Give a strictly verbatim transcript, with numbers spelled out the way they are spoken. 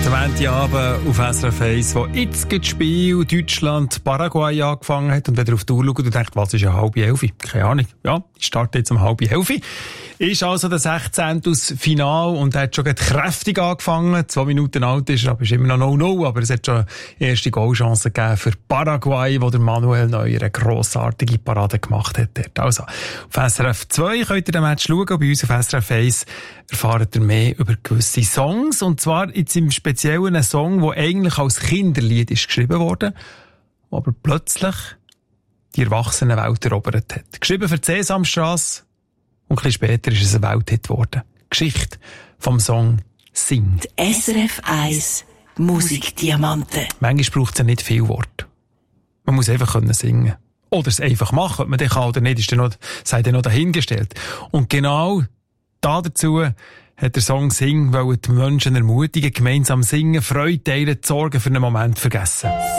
am Montagabend auf S R F eins, wo jetzt das Spiel Deutschland-Paraguay angefangen hat. Und wenn ihr auf die Uhr schaut und denkt, was ist ja halb elf? Keine Ahnung. Ja, ich starte jetzt um halb elf. Ist also der sechzehnte aus Final und er hat schon kräftig angefangen. Zwei Minuten alt ist er, aber ist immer noch null null. Aber es hat schon erste Goalchancen gegeben für Paraguay, wo der Manuel Neuer eine grossartige Parade gemacht hat. Dort. Also, auf S R F zwei könnt ihr den Match schauen. Bei uns auf S R F eins erfahrt ihr mehr über gewisse Songs. Und zwar jetzt im Speziellen ein Song, der eigentlich als Kinderlied ist geschrieben wurde, aber plötzlich die Erwachsenenwelt erobert hat. Geschrieben für die Sesamstrasse. Und ein bisschen später ist es ein Welthit geworden. Geschichte vom Song Sing. Die S R F eins Musikdiamanten. Manchmal braucht es ja nicht viel Wort. Man muss einfach können singen. Oder es einfach machen. Ob man den kann oder nicht, ist dann noch, sei dann noch dahingestellt. Und genau da dazu hat der Song Sing, weil die Menschen ermutigen, gemeinsam singen, Freude teilen, die Sorgen für einen Moment vergessen.